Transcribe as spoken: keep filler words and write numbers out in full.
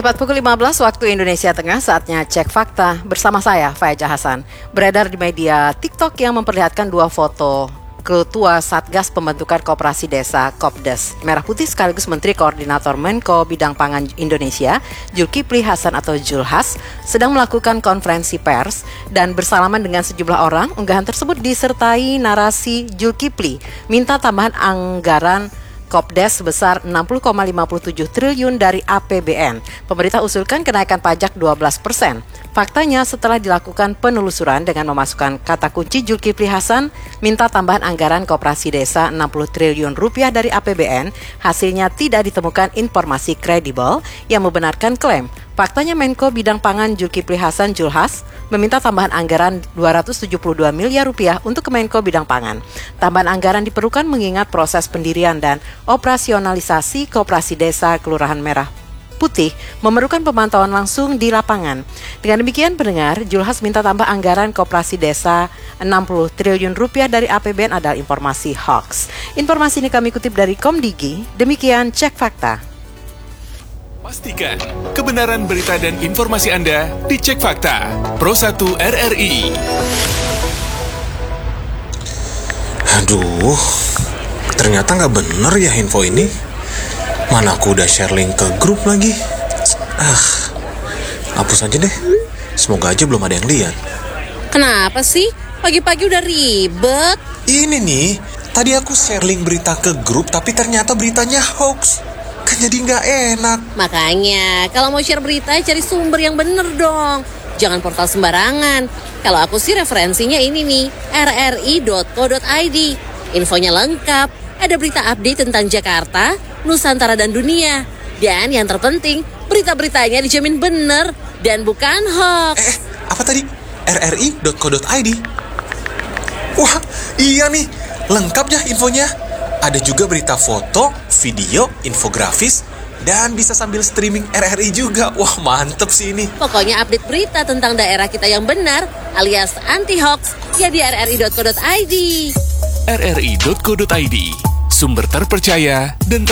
Tepat pukul lima belas waktu Indonesia Tengah, saatnya cek fakta bersama saya, Faiza Hasan. Beredar di media TikTok yang memperlihatkan dua foto Ketua Satgas Pembentukan Koperasi Desa Kopdes Merah Putih sekaligus Menteri Koordinator Menko Bidang Pangan Indonesia Zulkifli Hasan atau Zulhas sedang melakukan konferensi pers dan bersalaman dengan sejumlah orang. Unggahan tersebut disertai narasi Zulkifli minta tambahan anggaran Kopdes sebesar enam puluh koma lima tujuh triliun dari A P B N. Pemerintah usulkan kenaikan pajak dua belas persen. Faktanya setelah dilakukan penelusuran dengan memasukkan kata kunci Zulkifli Hasan minta tambahan anggaran koperasi desa enam puluh triliun rupiah dari A P B N, hasilnya tidak ditemukan informasi kredibel yang membenarkan klaim. Faktanya Menko Bidang Pangan Zulkifli Hasan Zulhas meminta tambahan anggaran dua ratus tujuh puluh dua miliar rupiah untuk Kemenko Bidang Pangan. Tambahan anggaran diperlukan mengingat proses pendirian dan operasionalisasi Koperasi Desa Kelurahan Merah Putih memerlukan pemantauan langsung di lapangan. Dengan demikian pendengar, Zulhas minta tambah anggaran Koperasi Desa enam puluh triliun rupiah dari A P B N adalah informasi hoax. Informasi ini kami kutip dari Komdigi. Demikian cek fakta. Pastikan kebenaran berita dan informasi Anda dicek fakta. Pro satu R R I. Aduh, ternyata nggak bener ya info ini. Mana aku udah share link ke grup lagi. Ah, hapus aja deh. Semoga aja belum ada yang lihat. Kenapa sih? Pagi-pagi udah ribet. Ini nih, tadi aku share link berita ke grup tapi ternyata beritanya hoax. Kan jadi nggak enak. Makanya, kalau mau share berita, cari sumber yang bener dong. Jangan portal sembarangan. Kalau aku sih referensinya ini nih, r r i dot co dot i d. Infonya lengkap, ada berita update tentang Jakarta, Nusantara dan dunia. Dan yang terpenting, berita-beritanya dijamin bener dan bukan hoax. Eh, apa tadi? r r i dot co dot i d. Wah, iya nih, lengkap ya infonya. Ada juga berita foto, video, infografis, dan bisa sambil streaming R R I juga. Wah, mantep sih ini. Pokoknya update berita tentang daerah kita yang benar, alias anti-hoax, ya di r r i dot co dot i d. r r i dot co dot i d, sumber terpercaya dan